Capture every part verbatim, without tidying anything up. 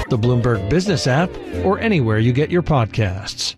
the Bloomberg Business app, or anywhere you get your podcasts.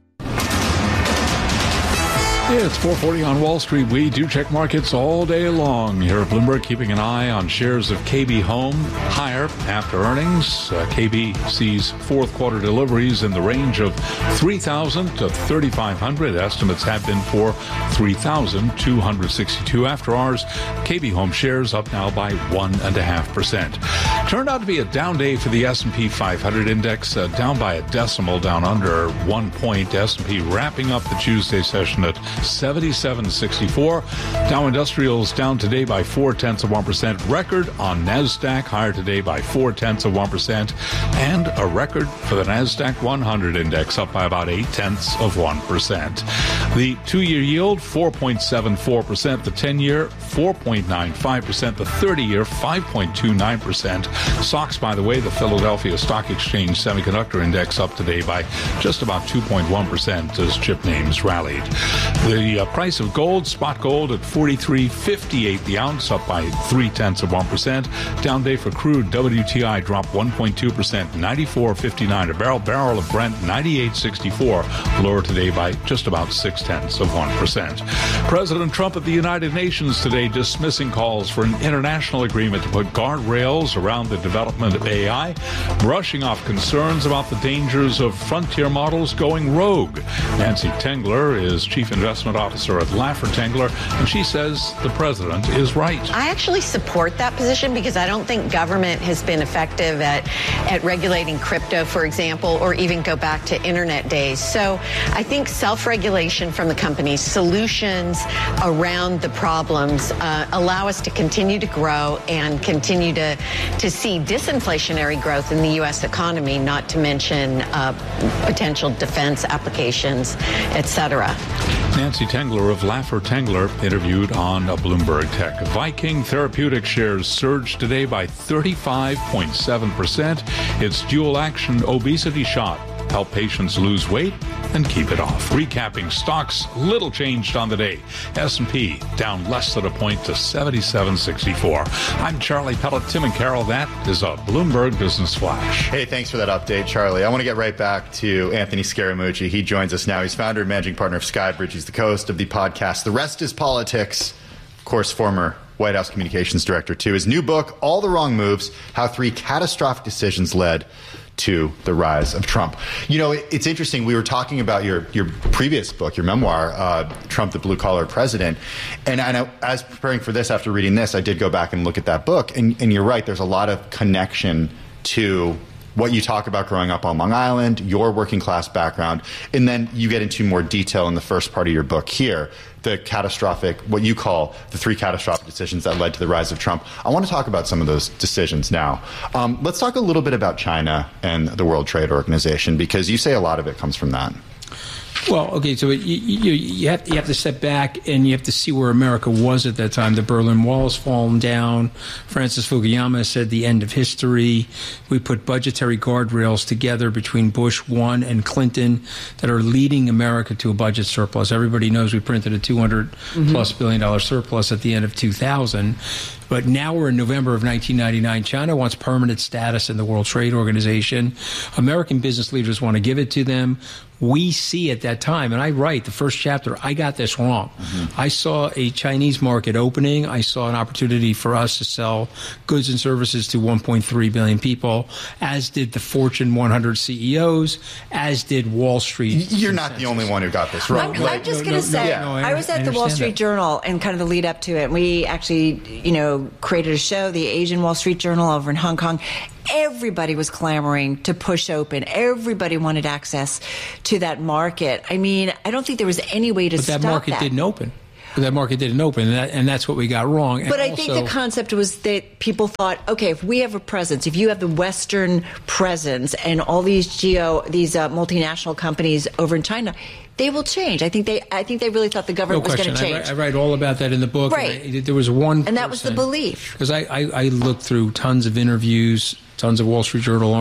It's four forty on Wall Street. We do check markets all day long here at Bloomberg, keeping an eye on shares of K B Home higher after earnings. Uh, K B sees fourth quarter deliveries in the range of three thousand to thirty-five hundred. Estimates have been for three thousand two hundred sixty-two. After hours, K B Home shares up now by one point five percent. Turned out to be a down day for the S and P five hundred index, uh, down by a decimal, down under one point. S and P wrapping up the Tuesday session at seventy-seven sixty-four. Dow Industrials down today by four tenths of one percent. Record on NASDAQ, higher today by four tenths of one percent. And a record for the NASDAQ one hundred index, up by about eight tenths of one percent. The two-year yield, four point seven four percent. The ten-year, four point nine five percent. The thirty-year, five point two nine percent. S O X, by the way, the Philadelphia Stock Exchange Semiconductor Index, up today by just about two point one percent as chip names rallied. The uh, price of gold, spot gold at forty-three fifty-eight the ounce, up by three tenths of one percent. Down day for crude, W T I dropped one point two percent, ninety-four fifty-nine a barrel. Barrel of Brent, ninety-eight sixty-four, lower today by just about six tenths of one percent. President Trump at the United Nations today dismissing calls for an international agreement to put guardrails around the development of A I, brushing off concerns about the dangers of frontier models going rogue. Nancy Tengler is Chief Investment Officer at Laffer Tengler, and she says the president is right. I actually support that position because I don't think government has been effective at, at regulating crypto, for example, or even go back to internet days. So I think self-regulation from the companies, solutions around the problems uh, allow us to continue to grow and continue to, to see disinflationary growth in the U S economy, not to mention uh, potential defense applications, et cetera. Nancy Tengler of Laffer Tengler interviewed on Bloomberg Tech. Viking Therapeutics shares surged today by thirty-five point seven percent. Its dual-action obesity shot helped patients lose weight and keep it off. Recapping stocks, little changed on the day. S and P down less than a point to seventy-seven sixty-four. I'm Charlie Pellet. Tim and Carol, that is a Bloomberg Business Flash. Hey, thanks for that update, Charlie. I want to get right back to Anthony Scaramucci. He joins us now. He's founder and managing partner of Skybridge. He's the host of the podcast The Rest is Politics. Of course, former White House communications director, too. His new book, All the Wrong Moves, How Three Catastrophic Decisions Led to the Rise of Trump. You know, it's interesting. We were talking about your your previous book, your memoir, uh, Trump, the Blue Collar President. And I know, as preparing for this, after reading this, I did go back and look at that book. And, and you're right, there's a lot of connection to what you talk about growing up on Long Island, your working class background, and then you get into more detail in the first part of your book here, the catastrophic, what you call the three catastrophic decisions that led to the rise of Trump. I want to talk about some of those decisions now. Um, let's talk a little bit about China and the World Trade Organization, because you say a lot of it comes from that. Well, okay, so you, you, you, have, you have to step back and you have to see where America was at that time. The Berlin Wall has fallen down. Francis Fukuyama said the end of history. We put budgetary guardrails together between Bush one and Clinton that are leading America to a budget surplus. Everybody knows we printed a two hundred plus mm-hmm. billion dollar surplus at the end of two thousand. But now we're in November of nineteen ninety-nine. China wants permanent status in the World Trade Organization. American business leaders want to give it to them. We see at that time, and I write the first chapter, I got this wrong. Mm-hmm. I saw a Chinese market opening. I saw an opportunity for us to sell goods and services to one point three billion people, as did the Fortune one hundred C E Os, as did Wall Street. You're not the only one who got this wrong. I'm, I'm just no, going to no, say, no, no, I, I was at I the Wall Street that. Journal and kind of the lead up to it. We actually, you know, created a show, the Asian Wall Street Journal over in Hong Kong. Everybody was clamoring to push open. Everybody wanted access to that market. I mean, I don't think there was any way to but stop that. Market that. didn't open. But that market didn't open, and, that, and that's what we got wrong. And but I also, think the concept was that people thought, okay, if we have a presence, if you have the Western presence and all these geo, these uh, multinational companies over in China, they will change. I think they, I think they really thought the government no was going to change. I write, I write all about that in the book. Right. And I, there was one, and that was the belief. Because I, I, I looked through tons of interviews, tons of Wall Street Journal